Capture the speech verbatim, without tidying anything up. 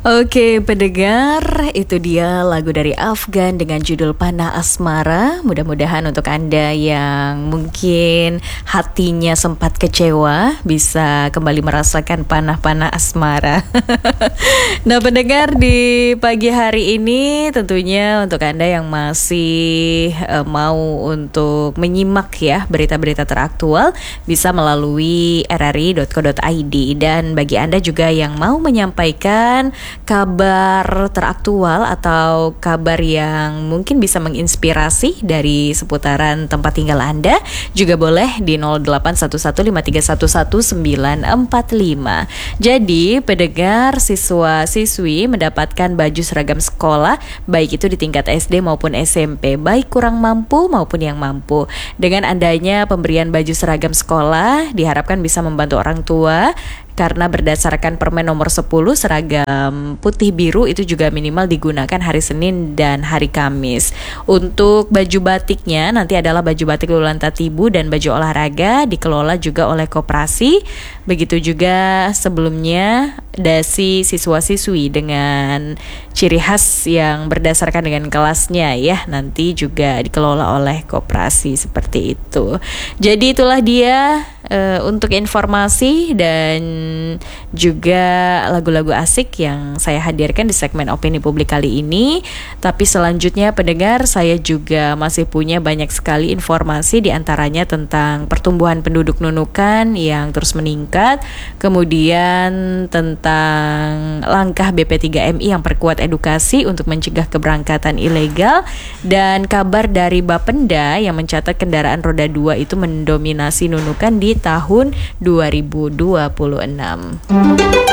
Oke, pendengar, itu dia lagu dari Afgan dengan judul Panah Asmara. Mudah-mudahan untuk Anda yang mungkin hatinya sempat kecewa bisa kembali merasakan panah-panah asmara. Nah, pendengar, di pagi hari ini tentunya untuk Anda yang masih uh, mau untuk menyimak ya berita-berita teraktual bisa melalui r r i dot co dot i d, dan bagi Anda juga yang mau menyampaikan kabar teraktual atau kabar yang mungkin bisa menginspirasi dari seputaran tempat tinggal Anda juga boleh di nol delapan satu satu lima tiga satu satu sembilan empat lima. Jadi pendengar, siswa-siswi mendapatkan baju seragam sekolah baik itu di tingkat S D maupun S M P, baik kurang mampu maupun yang mampu. Dengan adanya pemberian baju seragam sekolah diharapkan bisa membantu orang tua, karena berdasarkan Permen nomor sepuluh, seragam putih biru itu juga minimal digunakan hari Senin dan hari Kamis. Untuk baju batiknya nanti adalah baju batik Lululan Tatibu dan baju olahraga dikelola juga oleh koperasi. Begitu juga sebelumnya dasi siswa-siswi dengan ciri khas yang berdasarkan dengan kelasnya ya, nanti juga dikelola oleh koperasi seperti itu. Jadi itulah dia uh, untuk informasi dan juga lagu-lagu asik yang saya hadirkan di segmen Opini Publik kali ini. Tapi selanjutnya pendengar, saya juga masih punya banyak sekali informasi, diantaranya tentang pertumbuhan penduduk nunukan yang terus meningkat, kemudian tentang langkah B P tiga M I yang perkuat edukasi untuk mencegah keberangkatan ilegal, dan kabar dari Bapenda yang mencatat kendaraan roda dua itu mendominasi nunukan di tahun dua ribu dua puluh enam.